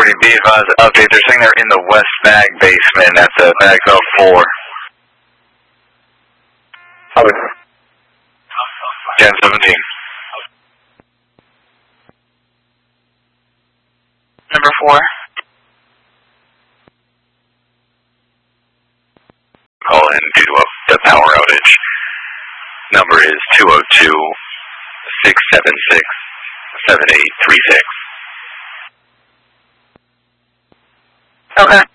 1040, be advised, update, they're saying they're in the West Mag basement at the Magville 4. 1017. Number 4. Call in due to the power outage. Number is 202-676-7836. Okay.